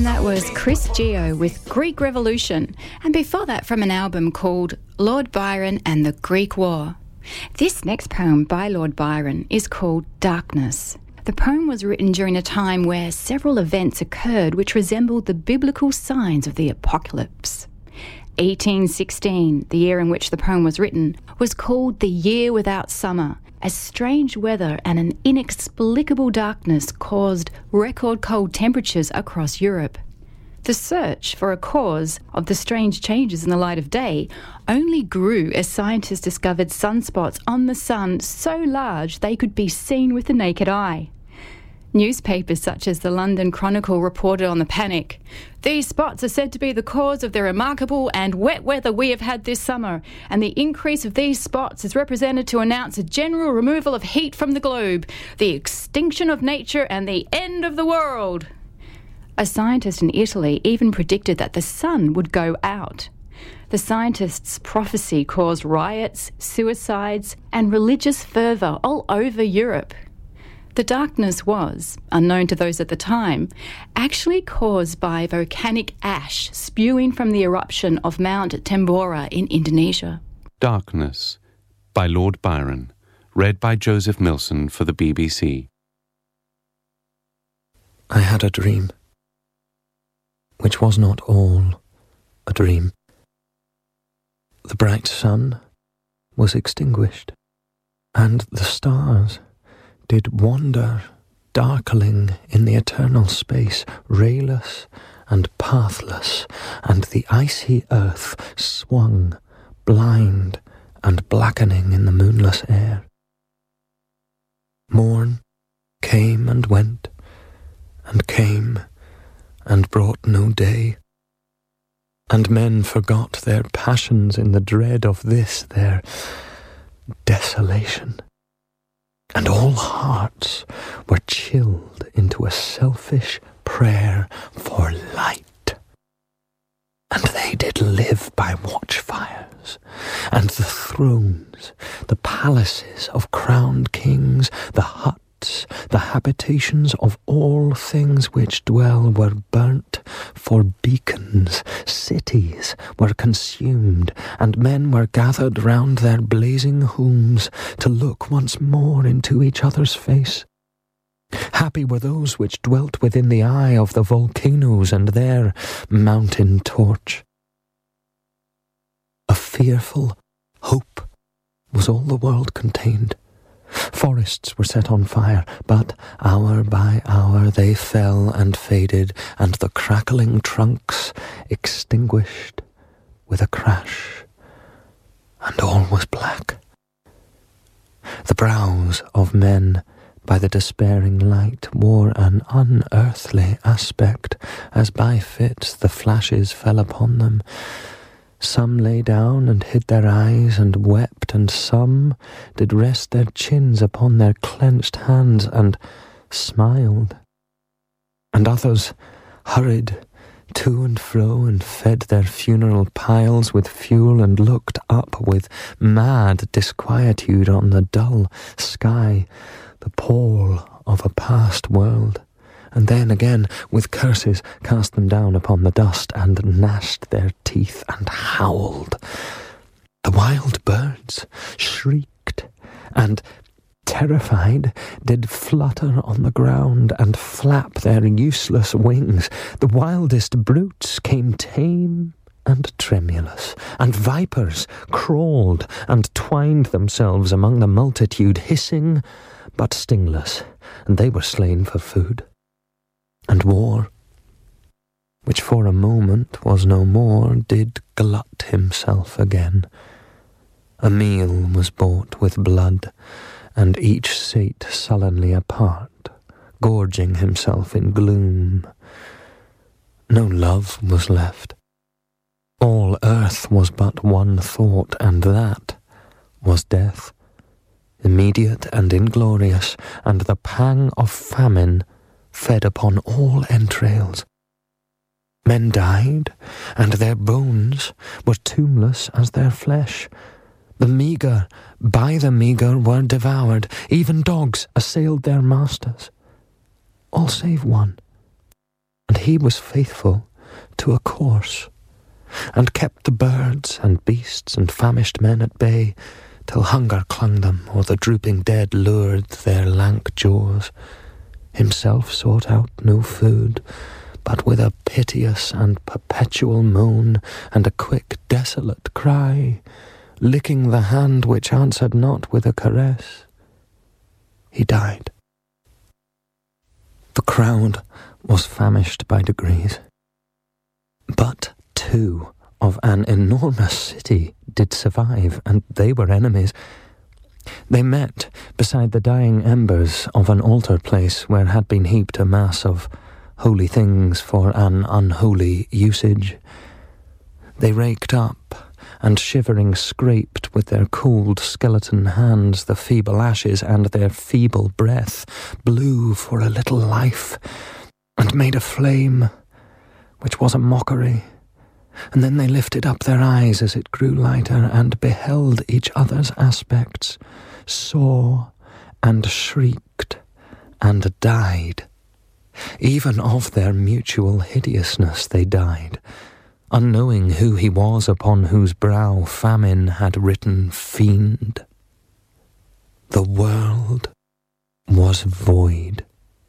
that was Chris Geo with Greek Revolution, and before that from an album called Lord Byron and the Greek War. This next poem by Lord Byron is called Darkness. The poem was written during a time where several events occurred which resembled the biblical signs of the apocalypse. 1816, the year in which the poem was written, was called the Year Without Summer, as strange weather and an inexplicable darkness caused record cold temperatures across Europe. The search for a cause of the strange changes in the light of day only grew as scientists discovered sunspots on the sun so large they could be seen with the naked eye. Newspapers such as the London Chronicle reported on the panic. These spots are said to be the cause of the remarkable and wet weather we have had this summer, and the increase of these spots is represented to announce a general removal of heat from the globe, the extinction of nature and the end of the world. A scientist in Italy even predicted that the sun would go out. The scientist's prophecy caused riots, suicides, and religious fervour all over Europe. The darkness was, unknown to those at the time, actually caused by volcanic ash spewing from the eruption of Mount Tambora in Indonesia. Darkness by Lord Byron, read by Joseph Milson for the BBC. I had a dream, which was not all a dream. The bright sun was extinguished, and the stars did wander, darkling in the eternal space, rayless and pathless, and the icy earth swung, blind and blackening in the moonless air. Morn came and went, and came and brought no day, and men forgot their passions in the dread of this, their desolation. And all hearts were chilled into a selfish prayer for light. And they did live by watchfires, and the thrones, the palaces of crowned kings, the huts, the habitations of all things which dwell were burnt for beacons. Cities were consumed, and men were gathered round their blazing homes to look once more into each other's face. Happy were those which dwelt within the eye of the volcanoes and their mountain torch. A fearful hope was all the world contained. Forests were set on fire, but hour by hour they fell and faded, and the crackling trunks extinguished with a crash, and all was black. The brows of men by the despairing light wore an unearthly aspect, as by fits the flashes fell upon them. Some lay down and hid their eyes and wept, and some did rest their chins upon their clenched hands and smiled. And others hurried to and fro and fed their funeral piles with fuel and looked up with mad disquietude on the dull sky, the pall of a past world. And then again, with curses, cast them down upon the dust, and gnashed their teeth and howled. The wild birds shrieked, and, terrified, did flutter on the ground and flap their useless wings. The wildest brutes came tame and tremulous, and vipers crawled and twined themselves among the multitude, hissing but stingless, and they were slain for food. And war, which for a moment was no more, did glut himself again. A meal was bought with blood, and each sate sullenly apart, gorging himself in gloom. No love was left. All earth was but one thought, and that was death, immediate and inglorious, and the pang of famine fed upon all entrails. Men died, and their bones were tombless as their flesh. The meagre by the meagre were devoured. Even dogs assailed their masters. All save one, and he was faithful to a course, and kept the birds and beasts and famished men at bay, till hunger clung them, or the drooping dead lured their lank jaws. Himself sought out no food, but with a piteous and perpetual moan, and a quick desolate cry, licking the hand which answered not with a caress, he died. The crowd was famished by degrees, but 2 of an enormous city did survive, and they were enemies. They met beside the dying embers of an altar place where had been heaped a mass of holy things for an unholy usage. They raked up, and shivering scraped with their cold skeleton hands the feeble ashes, and their feeble breath blew for a little life, and made a flame, which was a mockery. And then they lifted up their eyes as it grew lighter, and beheld each other's aspects, saw and shrieked and died. Even of their mutual hideousness they died, unknowing who he was upon whose brow famine had written fiend. The world was void.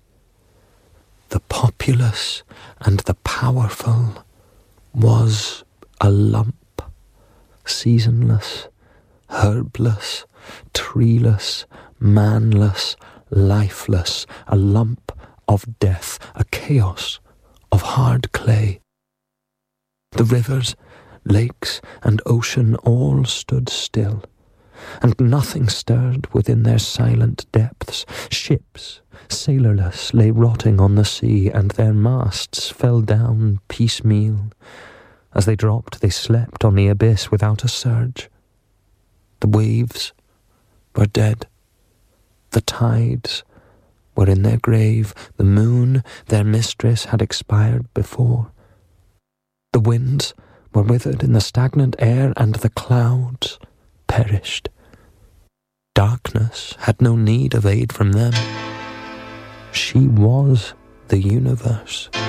The populous and the powerful was a lump, seasonless, herbless, treeless, manless, lifeless, a lump of death, a chaos of hard clay. The rivers, lakes, and ocean all stood still, and nothing stirred within their silent depths. Ships, sailorless, lay rotting on the sea, and their masts fell down piecemeal. As they dropped, they slept on the abyss without a surge. The waves were dead. The tides were in their grave. The moon, their mistress, had expired before. The winds were withered in the stagnant air, and the clouds perished. Darkness had no need of aid from them. She was the universe.